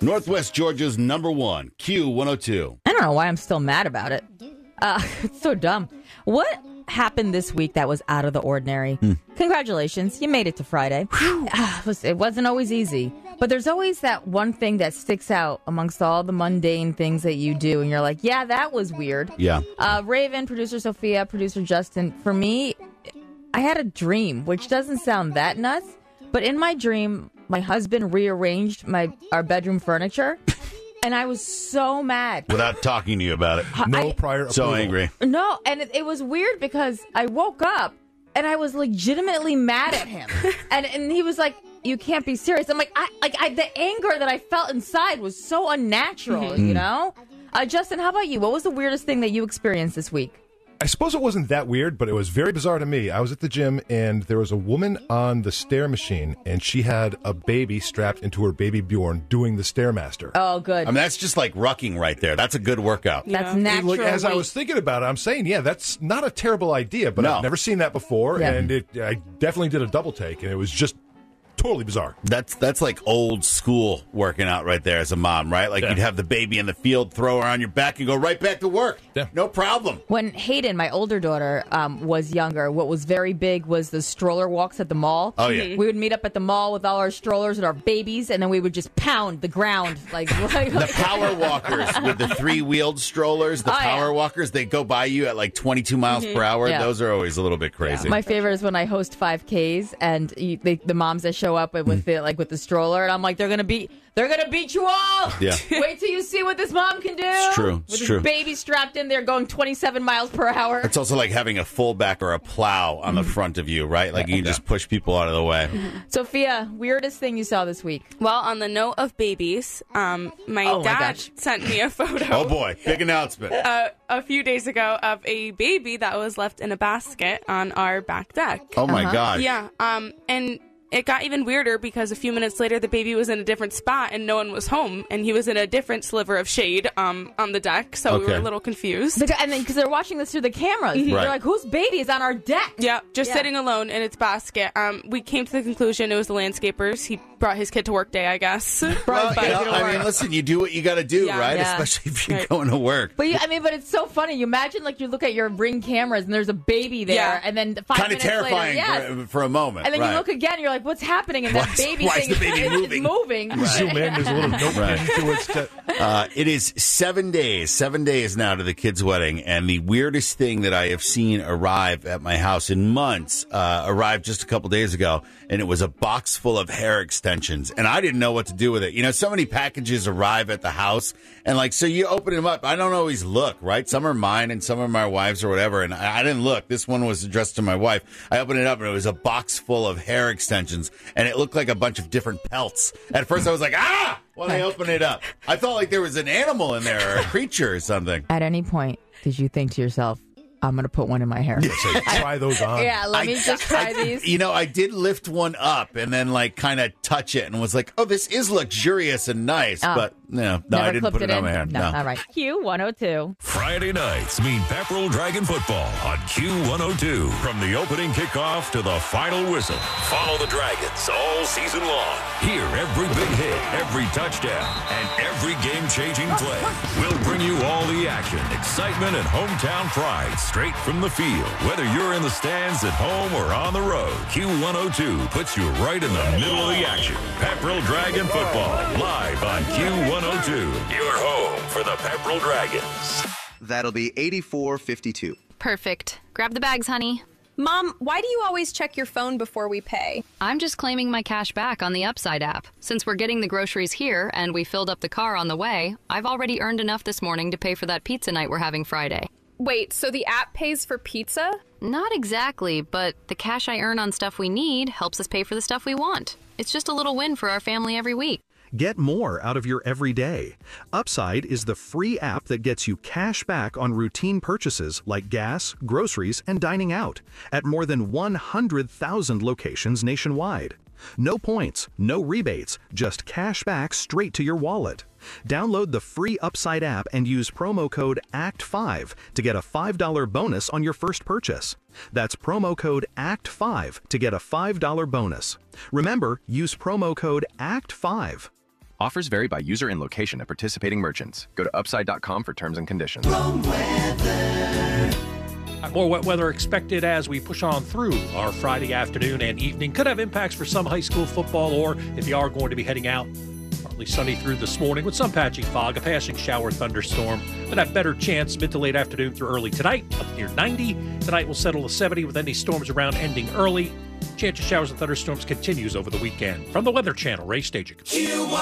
Northwest Georgia's #1, Q102. I don't know why I'm still mad about it. It's so dumb. What happened this week that was out of the ordinary? Congratulations, you made it to Friday. It wasn't always easy, but there's always that one thing that sticks out amongst all the mundane things that you do, and you're like, yeah, that was weird. Yeah. Raven, producer Sophia, producer Justin, for me, I had a dream, which doesn't sound that nuts, but in my dream, my husband rearranged our bedroom furniture. And I was so mad. Without talking to you about it. No prior approval. So angry. No, and it was weird because I woke up and I was legitimately mad at him. and he was like, you can't be serious. I'm like, the anger that I felt inside was so unnatural, you know? Justin, how about you? What was the weirdest thing that you experienced this week? I suppose it wasn't that weird, but it was very bizarre to me. I was at the gym, and there was a woman on the stair machine, and she had a baby strapped into her baby Bjorn doing the Stairmaster. Oh, good. I mean, that's just like rucking right there. That's a good workout. That's natural. Look, as I was thinking about it, I'm saying, yeah, that's not a terrible idea, but No. I've never seen that before, and I definitely did a double take, and it was just totally bizarre. That's like old school working out right there as a mom, right? Like you'd have the baby in the field, throw her on your back, and go right back to work. Yeah. No problem. When Hayden, my older daughter, was younger, what was very big was the stroller walks at the mall. Oh, yeah. We would meet up at the mall with all our strollers and our babies, and then we would just pound the ground. The power walkers with the 3-wheeled strollers, the power walkers, they go by you at like 22 miles per hour. Yeah. Those are always a little bit crazy. My favorite is when I host 5Ks, and the moms that show up with the stroller, and I'm like, they're gonna beat you all. Yeah. Wait till you see what this mom can do. It's true. With It's this true. baby strapped in there going 27 miles per hour. It's also like having a fullback or a plow on the front of you, right? Like you can just push people out of the way. Sophia, weirdest thing you saw this week? Well, on the note of babies, my dad sent me a photo. Oh boy, big announcement. A few days ago of a baby that was left in a basket on our back deck. Oh my gosh. Yeah, and it got even weirder because a few minutes later the baby was in a different spot and no one was home, and he was in a different sliver of shade on the deck, so we were a little confused. And then because they're watching this through the cameras, Right. they're like, "Whose baby is on our deck?" Yeah, just sitting alone in its basket. We came to the conclusion it was the landscaper's. He brought his kid to work day, I guess. Well, I mean, listen, you do what you got to do, right? Yeah. Especially if you're going to work. But but it's so funny. You imagine like you look at your Ring cameras and there's a baby there, and then 5 Kind of minutes later, terrifying for a moment. and then right. you look again, and you're like, "What's happening?" And that baby why is thing the baby is moving. You zoom in, there's a little note to it. It is 7 days now to the kid's wedding, and the weirdest thing that I have seen arrive at my house in months arrived just a couple days ago, and it was a box full of hair extensions, and I didn't know what to do with it. You know, so many packages arrive at the house, and so you open them up. I don't always look, right? Some are mine and some are my wife's or whatever, and I didn't look. This one was addressed to my wife. I opened it up, and it was a box full of hair extensions, and it looked like a bunch of different pelts. At first, I was like, when I opened it up. I thought like there was an animal in there or a creature or something. At any point, did you think to yourself, "I'm going to put one in my hair"? So try those on. Yeah, let me just try these. You know, I did lift one up and then kind of touch it and was like, "Oh, this is luxurious and nice." But no, I didn't put it on my hair. No, all right. Q102. Friday nights mean Pepperell Dragon football on Q102. From the opening kickoff to the final whistle, follow the Dragons all season long. Hear every big hit, every touchdown, and every game-changing play. We'll bring you all the action, excitement, and hometown pride straight from the field. Whether you're in the stands at home or on the road, Q102 puts you right in the middle of the action. Pepperell Dragon football, live on Q102. Your home for the Pepperell Dragons. That'll be 84.52. Perfect. Grab the bags, honey. Mom, why do you always check your phone before we pay? I'm just claiming my cash back on the Upside app. Since we're getting the groceries here and we filled up the car on the way, I've already earned enough this morning to pay for that pizza night we're having Friday. Wait, so the app pays for pizza? Not exactly, but the cash I earn on stuff we need helps us pay for the stuff we want. It's just a little win for our family every week. Get more out of your everyday. Upside is the free app that gets you cash back on routine purchases like gas, groceries, and dining out at more than 100,000 locations nationwide. No points, no rebates, just cash back straight to your wallet. Download the free Upside app and use promo code ACT5 to get a $5 bonus on your first purchase. That's promo code ACT5 to get a $5 bonus. Remember, use promo code ACT5. Offers vary by user and location at participating merchants. Go to upside.com for terms and conditions. More wet weather expected as we push on through our Friday afternoon and evening. Could have impacts for some high school football, or if you are going to be heading out, partly sunny through this morning with some patchy fog, a passing shower thunderstorm. But have better chance mid to late afternoon through early tonight, up near 90. Tonight will settle to 70 with any storms around ending early. Chance of showers and thunderstorms continues over the weekend. From the Weather Channel, Ray Stajic.